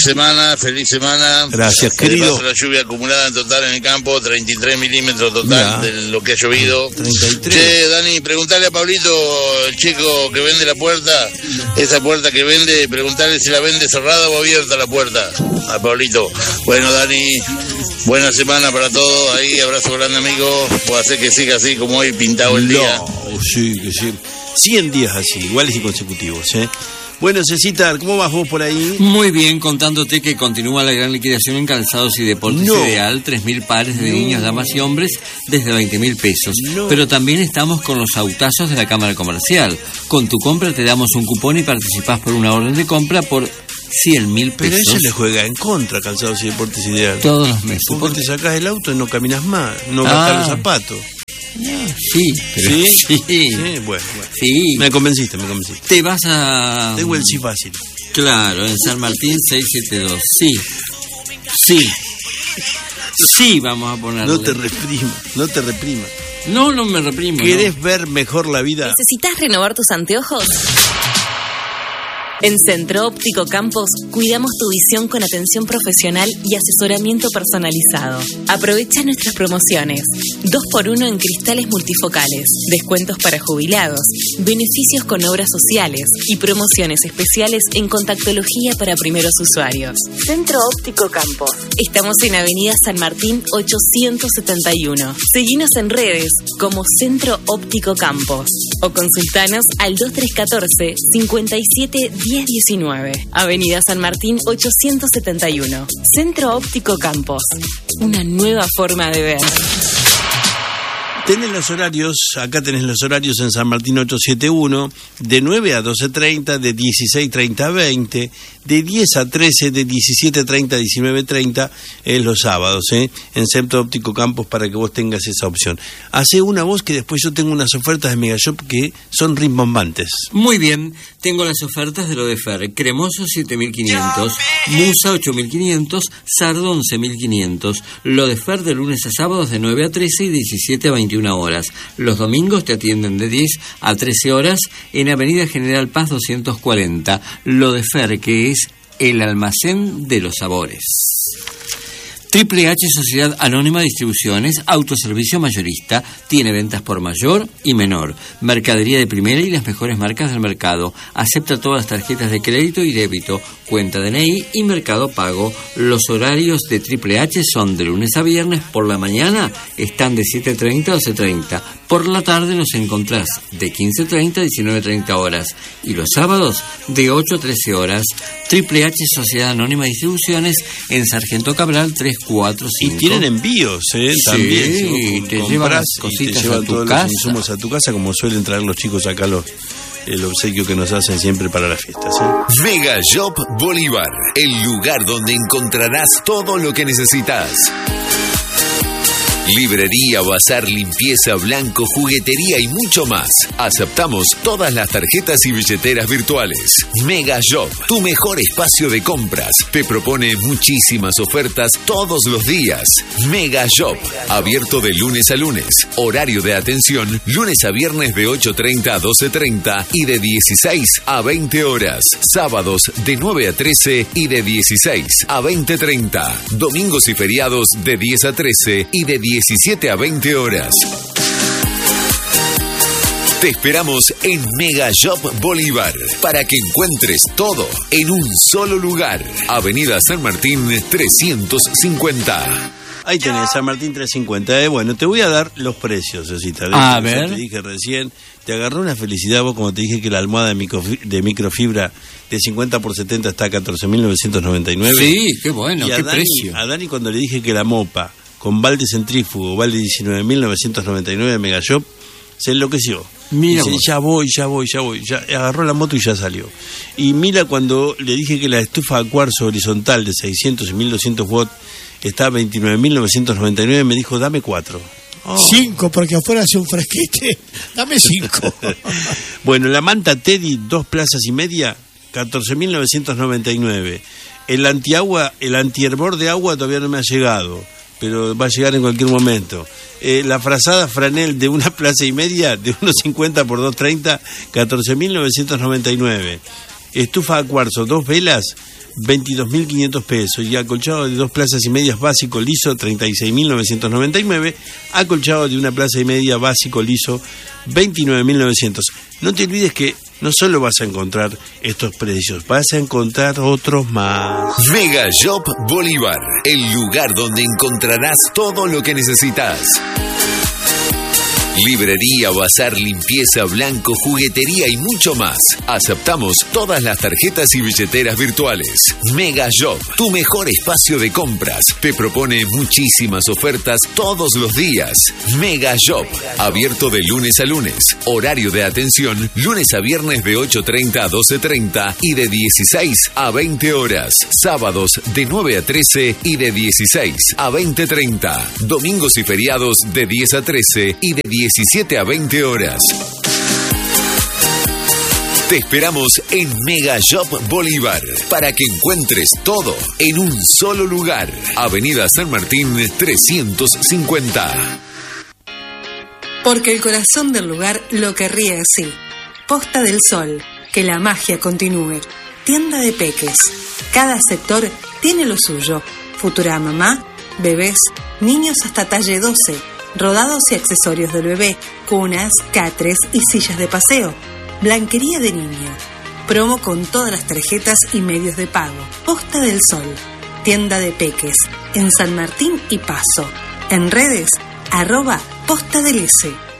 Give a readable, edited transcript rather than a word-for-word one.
Feliz semana. Gracias, querido. La lluvia acumulada en total en el campo, 33 milímetros total de lo que ha llovido. 33. Che, Dani, preguntale a Pablito, el chico que vende la puerta, esa puerta que vende, preguntale si la vende cerrada o abierta la puerta, a Pablito. Bueno, Dani, buena semana para todos, ahí, abrazo grande, amigo. Puede ser que siga así como hoy, pintado el día. Sí, que sí. 100 días así, iguales y consecutivos, Bueno, Cecita, ¿cómo vas vos por ahí? Muy bien, contándote que continúa la gran liquidación en calzados y deportes Ideal, 3.000 pares de niños, damas y hombres, desde 20.000 pesos. Pero también estamos con los autazos de la Cámara Comercial. Con tu compra te damos un cupón y participás por una orden de compra por 100.000 pesos. Pero eso le juega en contra, Calzados y Deportes Ideal. Todos los meses. Porque te sacás el auto y no caminas más, no gastas los zapatos. Sí, pero sí, bueno. Sí. Me convenciste. Te vas a... Tengo el sí fácil. Claro, en San Martín 672. Sí, vamos a ponerle. No te reprimas. No me reprimo. ¿Querés ver mejor la vida? ¿Necesitas renovar tus anteojos? En Centro Óptico Campos cuidamos tu visión con atención profesional y asesoramiento personalizado. Aprovecha nuestras promociones: 2x1 en cristales multifocales, descuentos para jubilados, beneficios con obras sociales y promociones especiales en contactología para primeros usuarios. Centro Óptico Campos. Estamos en Avenida San Martín 871. Seguinos en redes como Centro Óptico Campos o consultanos al 2314 57 1019, Avenida San Martín 871. Centro Óptico Campos. Una nueva forma de ver. Tenés los horarios, acá tenés los horarios en San Martín 871, de 9 a 12:30, de 16:30 a 20, de 10 a 13, de 17:30 a 19:30, los sábados, en Centro Óptico Campos, para que vos tengas esa opción. Hacé una voz que después yo tengo unas ofertas de Megashop que son rimbombantes. Muy bien, tengo las ofertas de lo de Fer: cremoso 7.500, musa 8.500, sardo 11.500. Lo de Fer de lunes a sábados de 9 a 13 y 17 a 21 horas. Los domingos te atienden de 10 a 13 horas en Avenida General Paz 240. Lo de Fer, que es el almacén de los sabores. Triple H Sociedad Anónima Distribuciones, autoservicio mayorista, tiene ventas por mayor y menor, mercadería de primera y las mejores marcas del mercado, acepta todas las tarjetas de crédito y débito, cuenta DNI y Mercado Pago. Los horarios de Triple H son de lunes a viernes. Por la mañana están de 7:30 a 12:30, por la tarde los encontrás de 15:30 a 19:30 horas y los sábados de 8 a 13 horas. Triple H Sociedad Anónima Distribuciones en Sargento Cabral 345. Y tienen envíos, también. Sí, te llevan las cositas a tu casa. Los insumos a tu casa, como suelen traer los chicos acá el obsequio que nos hacen siempre para las fiestas. Megashop Bolívar, el lugar donde encontrarás todo lo que necesitas. Librería, bazar, limpieza, blanco, juguetería y mucho más. Aceptamos todas las tarjetas y billeteras virtuales. Megashop, tu mejor espacio de compras. Te propone muchísimas ofertas todos los días. Megashop, abierto de lunes a lunes. Horario de atención, lunes a viernes de 8:30 a 12:30 y de 16 a 20 horas. Sábados de 9 a 13 y de 16 a 20:30. Domingos y feriados de 10 a 13 y de 17 a 20 horas. Te esperamos en Megashop Bolívar para que encuentres todo en un solo lugar. Avenida San Martín 350. Ahí tenés, San Martín 350. Bueno, te voy a dar los precios, Cecita. A ver. Te dije recién, te agarró una felicidad vos como te dije que la almohada de microfibra de 50 por 70 está a 14.999. Sí, qué bueno, qué Dani, precio. A Dani cuando le dije que la mopa con balde centrífugo vale 19.999 en Megashop, se enloqueció. Mira, dice, ya voy, ya agarró la moto y ya salió. Y mira, cuando le dije que la estufa a cuarzo horizontal de 600 y 1200 watts está a 29.999, me dijo, dame 4. 5, porque afuera hace un fresquete. Dame 5. Bueno, la manta Teddy, 2 plazas y media, 14.999. El antiagua, el antihervor de agua todavía no me ha llegado, pero va a llegar en cualquier momento. La frazada franel de 1 plaza y media, de 1.50 por 2.30, 14.999. Estufa a cuarzo, 2 velas, 22.500 pesos. Y acolchado de 2 plazas y medias básico liso, 36.999. Acolchado de 1 plaza y media básico liso, 29.900. No te olvides que no solo vas a encontrar estos precios, vas a encontrar otros más. Mega Shop Bolívar, el lugar donde encontrarás todo lo que necesitas. Librería, bazar, limpieza, blanco, juguetería y mucho más. Aceptamos todas las tarjetas y billeteras virtuales. Mega Shop, tu mejor espacio de compras. Te propone muchísimas ofertas todos los días. Mega Shop, abierto de lunes a lunes. Horario de atención, lunes a viernes de 8:30 a 12:30 y de 16 a 20 horas. Sábados de 9 a 13 y de 16 a 20:30. Domingos y feriados de 10 a 13 y de 17 a 20 horas. Te esperamos en Mega Shop Bolívar para que encuentres todo en un solo lugar. Avenida San Martín 350. Porque el corazón del lugar lo querría así. Posta del Sol, que la magia continúe. Tienda de peques. Cada sector tiene lo suyo. Futura mamá, bebés, niños hasta talle 12. Rodados y accesorios del bebé, cunas, catres y sillas de paseo. Blanquería de niño. Promo con todas las tarjetas y medios de pago. Posta del Sol. Tienda de peques. En San Martín y Paso. En redes, @Posta del S.